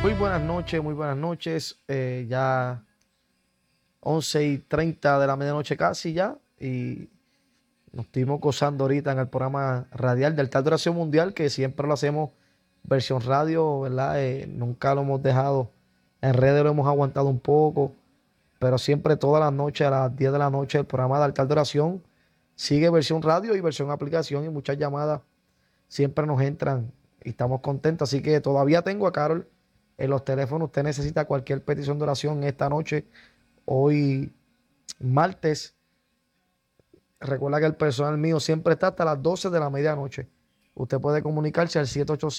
Muy buenas noches. Ya 11:30 de la medianoche casi ya. Y nos estuvimos gozando ahorita en el programa radial del Altar de Oración Mundial, que siempre lo hacemos versión radio, ¿verdad? Nunca lo hemos dejado. En redes lo hemos aguantado un poco, pero siempre todas las noches a las 10 de la noche el programa de Altar de Oración sigue versión radio y versión aplicación, y muchas llamadas siempre nos entran y estamos contentos. Así que todavía tengo a Carol en los teléfonos. Usted necesita cualquier petición de oración esta noche, hoy martes. Recuerda que el personal mío siempre está hasta las 12 de la medianoche. Usted puede comunicarse al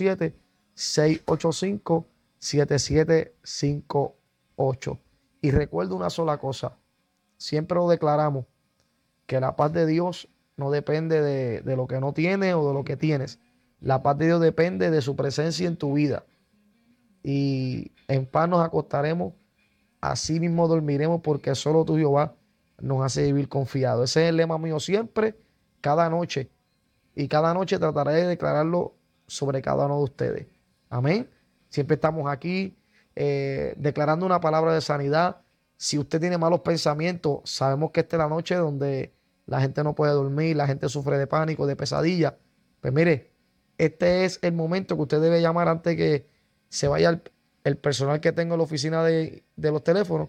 787-685-7758. Y recuerda una sola cosa, siempre lo declaramos, que la paz de Dios no depende de lo que no tienes o de lo que tienes. La paz de Dios depende de su presencia en tu vida. Y en paz nos acostaremos, así mismo dormiremos, porque solo tú, Jehová, nos hace vivir confiado. Ese es el lema mío siempre, cada noche. Y cada noche trataré de declararlo sobre cada uno de ustedes. Amén. Siempre estamos aquí declarando una palabra de sanidad. Si usted tiene malos pensamientos, sabemos que esta es la noche donde la gente no puede dormir, la gente sufre de pánico, de pesadilla. Pues mire, este es el momento que usted debe llamar antes que se vaya el personal que tengo en la oficina de los teléfonos.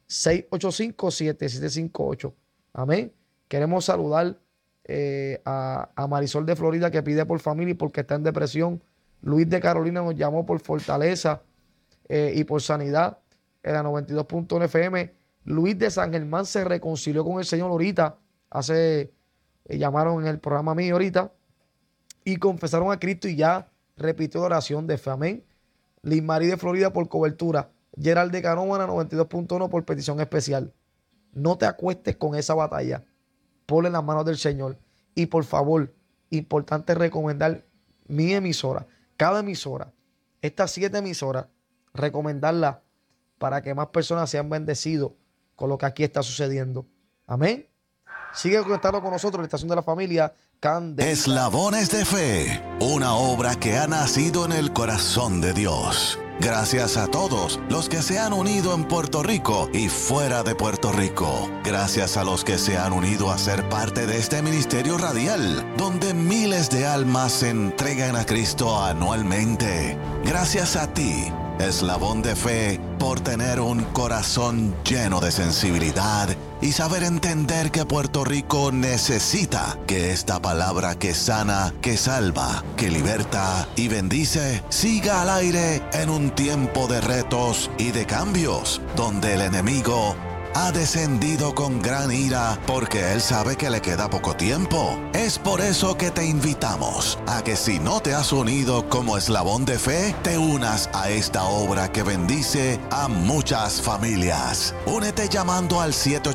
685-7758. Amén. Queremos saludar a Marisol de Florida, que pide por familia y porque está en depresión. Luis de Carolina nos llamó por fortaleza y por sanidad en la 92.1 FM. Luis de San Germán se reconcilió con el Señor ahorita. Llamaron en el programa mío ahorita y confesaron a Cristo y ya repitió la oración de fe. Amén. Liz Marí de Florida por cobertura. Gerald de Canóvana 92.1 por petición especial. No te acuestes con esa batalla. Ponle en las manos del Señor. Y por favor, importante recomendar mi emisora. Cada emisora, estas 7 emisoras, recomendarlas para que más personas sean bendecidos con lo que aquí está sucediendo. Amén. Sigue conectado con nosotros en la estación de la familia Candela. Eslabones de Fe, una obra que ha nacido en el corazón de Dios. Gracias a todos los que se han unido en Puerto Rico y fuera de Puerto Rico. Gracias a los que se han unido a ser parte de este ministerio radial, donde miles de almas se entregan a Cristo anualmente. Gracias a ti, Eslabón de Fe, por tener un corazón lleno de sensibilidad y saber entender que Puerto Rico necesita que esta palabra que sana, que salva, que liberta y bendice siga al aire en un tiempo de retos y de cambios, donde el enemigo ha descendido con gran ira porque él sabe que le queda poco tiempo. Es por eso que te invitamos a que, si no te has unido como Eslabón de Fe, te unas a esta obra que bendice a muchas familias. Únete llamando al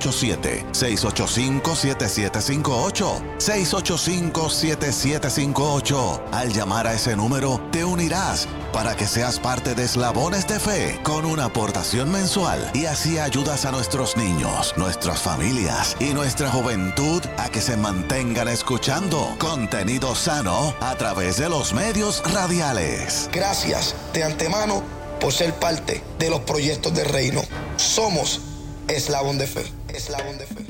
787-685-7758. 685-7758. Al llamar a ese número, te unirás para que seas parte de Eslabones de Fe con una aportación mensual, y así ayudas a nuestros niños, nuestras familias y nuestra juventud a que se mantengan escuchando contenido sano a través de los medios radiales. Gracias de antemano por ser parte de los proyectos del reino. Somos Eslabón de Fe. Eslabón de Fe.